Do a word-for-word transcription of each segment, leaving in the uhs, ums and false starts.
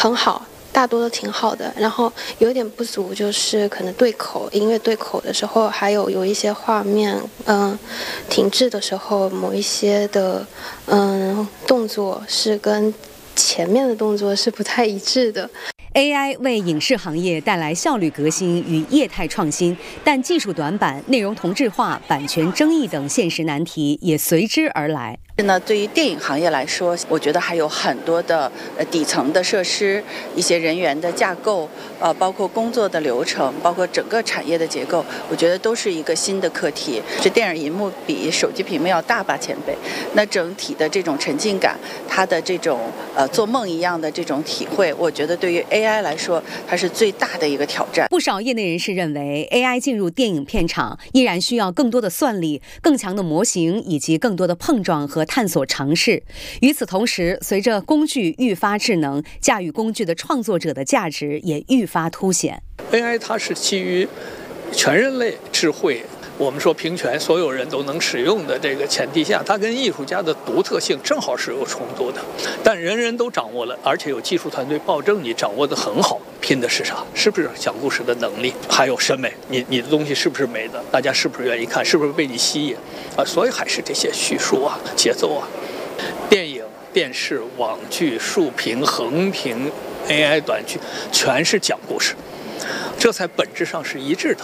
很好。大多都挺好的，然后有一点不足就是可能对口音乐对口的时候，还有有一些画面，嗯，停滞的时候，某一些的嗯动作是跟前面的动作是不太一致的。 A I 为影视行业带来效率革新与业态创新，但技术短板、内容同质化、版权争议等现实难题也随之而来。 那对于电影行业来说，我觉得还有很多的呃底层的设施、一些人员的架构，呃，包括工作的流程，包括整个产业的结构，我觉得都是一个新的课题。这电影银幕比手机屏幕要大八千倍，那整体的这种沉浸感，它的这种呃做梦一样的这种体会，我觉得对于 A I 来说，它是最大的一个挑战。 不少业内人士认为 ，A I 进入电影片场依然需要更多的算力、更强的模型以及更多的碰撞和探索尝试。与此同时，随着工具愈发智能，驾驭工具的创作者的价值也愈发凸显。 A I 它是基于全人类智慧，我们说平权，所有人都能使用的这个前提下，它跟艺术家的独特性正好是有冲突的。但人人都掌握了，而且有技术团队保证你掌握得很好，拼的是啥？是不是讲故事的能力，还有审美？你你的东西是不是美的？大家是不是愿意看？是不是被你吸引？啊，所以还是这些叙述啊、节奏啊，电影、电视、网剧、竖屏、横屏、A I 短剧，全是讲故事，这才本质上是一致的。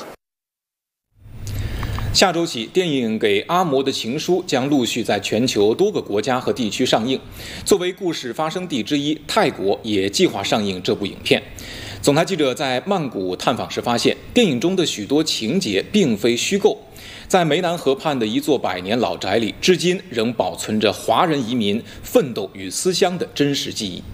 下周起，电影《给阿嬷的情书》将陆续在全球多个国家和地区上映。作为故事发生地之一，泰国也计划上映这部影片。总台记者在曼谷探访时发现，电影中的许多情节并非虚构。在湄南河畔的一座百年老宅里，至今仍保存着华人移民奋斗与思乡的真实记忆。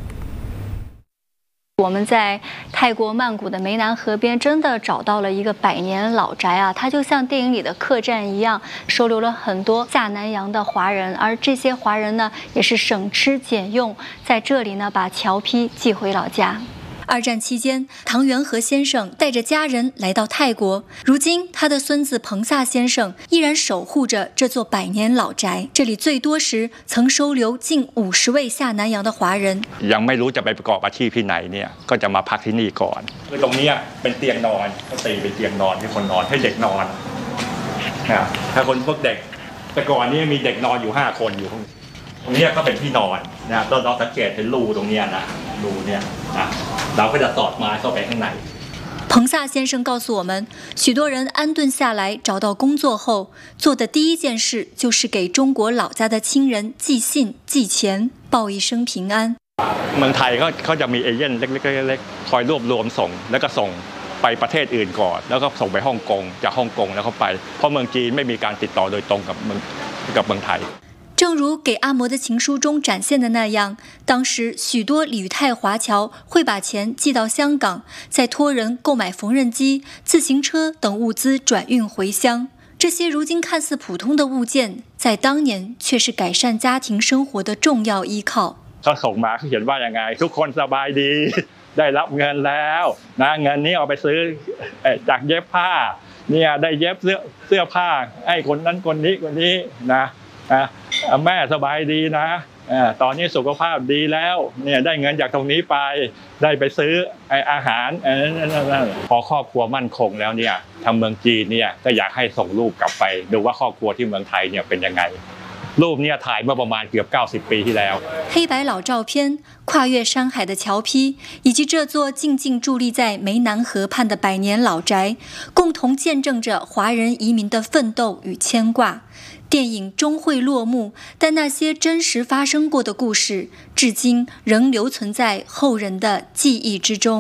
我们在泰国曼谷的湄南河边真的找到了一个百年老宅啊，它就像电影里的客栈一样，收留了很多下南洋的华人，而这些华人呢，也是省吃俭用，在这里呢把侨批寄回老家。 二战期间，唐元和先生带着家人来到泰国，如今他的孙子彭萨先生依然守护着这座百年老宅。这里最多时曾收留近五十位下南洋的华人。 ยังไม่รู้จะไปประกอบอาชีพที่ไหนเนี่ยก็จะมาพักที่นี่ก่อนคือตรงนี้เป็นเตียงนอนก็ตีเป็นเตียงนอนที่คนนอนให้เด็กนอนนะถ้าคนพวกเด็กแต่ก่อนนี้มีเด็กนอนอยู่ห้าคนอยู่ตรงนี้ก็เป็นที่นอนนะเราเราสังเกตเห็นรูตรงนี้นะรูเนี่ยนะเราก็จะสอดไม้เข้าไปข้างใน彭萨先生告诉我们，许多人安顿下来找到工作后，做的第一件事就是给中国老家的亲人寄信、寄钱，报一声平安。 เมืองไทยเขาเขาจะมีเอเย่นเล็กๆคอยรวบรวมส่งแล้วก็ส่งไปประเทศอื่นก่อนแล้วก็ส่งไปฮ่องกงจากฮ่องกงแล้วเขาไปเพราะเมืองจีนไม่มีการติดต่อโดยตรงกับเมืองกับเมืองไทย。 正如给阿嬷的情书中展现的那样，当时许多旅泰华侨会把钱寄到香港，再托人购买缝纫机、自行车等物资转运回乡。这些如今看似普通的物件，在当年却是改善家庭生活的重要依靠。 เขาส่งมาเขาเขียนว่ายังไงทุกคนสบายดีได้รับเงินแล้วนะเงินนี้เอาไปซื้อจากเย็บผ้าเนี่ยได้เย็บเสื้อเสื้อผ้าให้คนนั้นคนนี้คนนี้นะแม่สบายดีนะตอนนี้สุขภาพดีแล้วเนี่ยได้เงินจากตรงนี้ไปได้ไปซื้ออาหารพอครอบครัวมั่นคงแล้วเนี่ยทางเมืองจีนเนี่ยก็อยากให้ส่งลูกกลับไปดูว่าครอบครัวที่เมืองไทยเนี่ยเป็นยังไงรูปเนี่ยถ่ายเมื่อประมาณเกือบเก้าสิบปีที่แล้ว黑白老照片跨越山海的侨批以及这座静静伫立在湄南河畔的百年老宅共同见证着华人移民的奋斗与牵挂电影终会落幕，但那些真实发生过的故事，至今仍留存在后人的记忆之中。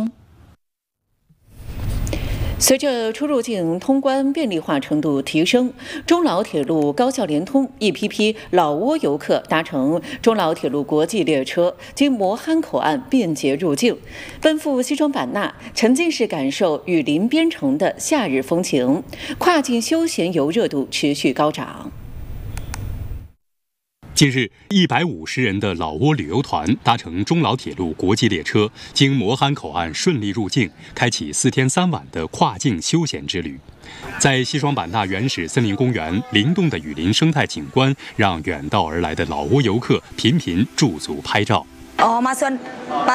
随着出入境通关便利化程度提升，中老铁路高效联通，一批批老挝游客搭乘中老铁路国际列车经磨憨口岸便捷入境，奔赴西双版纳，沉浸式感受雨林边城的夏日风情，跨境休闲游热度持续高涨。 近日，一百五十人的老挝旅游团搭乘中老铁路国际列车，经磨憨口岸顺利入境，开启四天三晚的跨境休闲之旅。在西双版纳原始森林公园，灵动的雨林生态景观让远道而来的老挝游客频频驻足拍照。 哦，มาส่วน